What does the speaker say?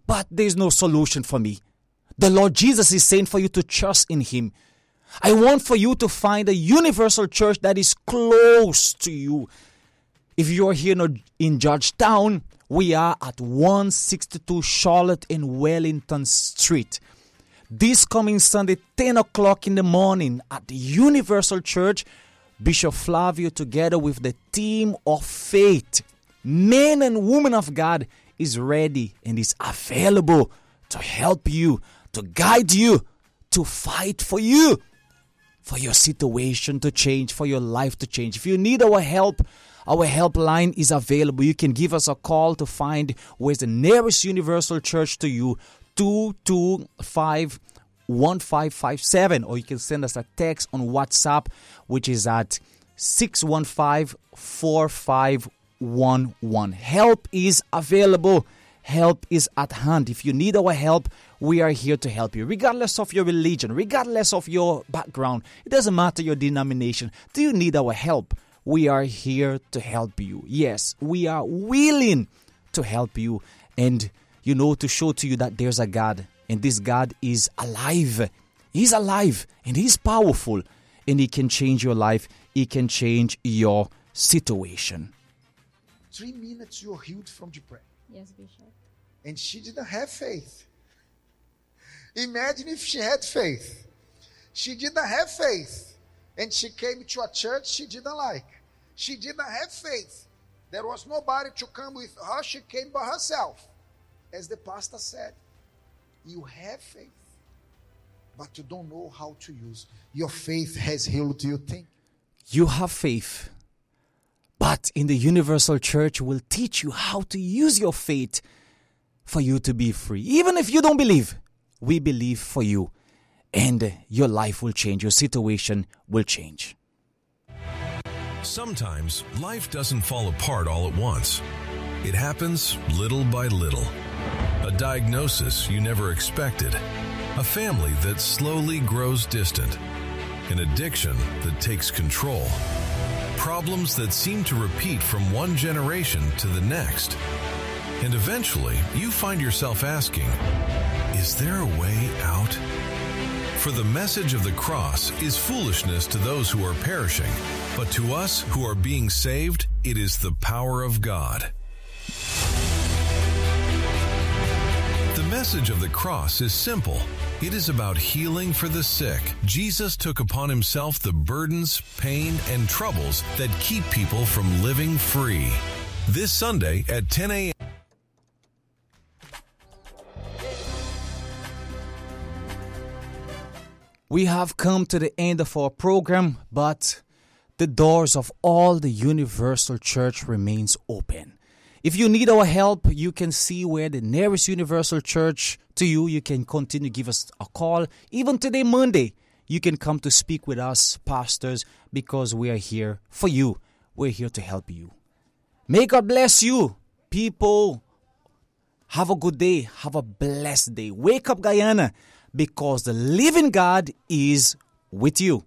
but there's no solution for me. The Lord Jesus is saying for you to trust in Him. I want for you to find a universal church that is close to you. If you are here in Georgetown, we are at 162 Charlotte and Wellington Street. This coming Sunday, 10 o'clock in the morning at the Universal Church, Bishop Flavio, together with the team of faith, men and women of God, is ready and is available to help you, to guide you, to fight for you, for your situation to change, for your life to change. If you need our help, our helpline is available. You can give us a call to find where's the nearest Universal Church to you, 225-1557, or you can send us a text on WhatsApp, which is at 615-4511. Help is available. Help is at hand. If you need our help, we are here to help you. Regardless of your religion, regardless of your background, it doesn't matter your denomination. Do you need our help? We are here to help you. Yes, we are willing to help you and, to show to you that there's a God, and this God is alive. He's alive and He's powerful, and He can change your life. He can change your situation. 3 minutes you're healed from depression. Yes, Bishop. And she didn't have faith. Imagine if she had faith. She didn't have faith. And she came to a church she didn't like. She didn't have faith. There was nobody to come with her. She came by herself. As the pastor said, you have faith, but you don't know how to use. Your faith has healed you. You have faith, but in the Universal Church will teach you how to use your faith for you to be free. Even if you don't believe, we believe for you, and your life will change. Your situation will change. Sometimes life doesn't fall apart all at once. It happens little by little. A diagnosis you never expected. A family that slowly grows distant. An addiction that takes control. Problems that seem to repeat from one generation to the next. And eventually, you find yourself asking, is there a way out? For the message of the cross is foolishness to those who are perishing, but to us who are being saved, it is the power of God. The message of the cross is simple. It is about healing for the sick. Jesus took upon Himself the burdens, pain, and troubles that keep people from living free. This Sunday at 10 a.m. We have come to the end of our program, but the doors of all the Universal Church remains open. If you need our help, you can see where the nearest Universal Church to you. You can continue to give us a call. Even today, Monday, you can come to speak with us, pastors, because we are here for you. We're here to help you. May God bless you, people. Have a good day. Have a blessed day. Wake up, Guyana, because the living God is with you.